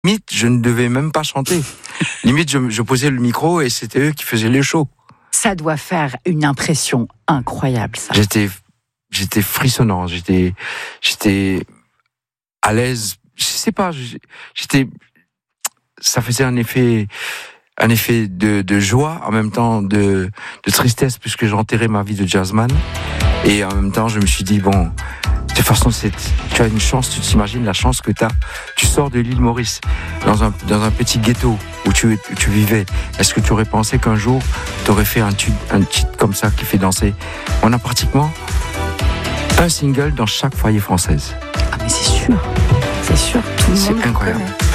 Limite, je ne devais même pas chanter. Limite, je posais le micro et c'était eux qui faisaient les shows. Ça doit faire une impression incroyable, ça. J'étais frissonnant, j'étais à l'aise. Je sais pas, ça faisait un effet de joie, en même temps de tristesse, puisque j'enterrais ma vie de jazzman. Et en même temps, je me suis dit, bon, de toute façon, tu as une chance, tu t'imagines la chance que tu as. Tu sors de l'île Maurice, dans un petit ghetto où tu vivais. Est-ce que tu aurais pensé qu'un jour, tu aurais fait un titre comme ça qui fait danser? On a pratiquement un single dans chaque foyer française. Ah, mais c'est sûr, tout le monde C'est incroyable. connaît.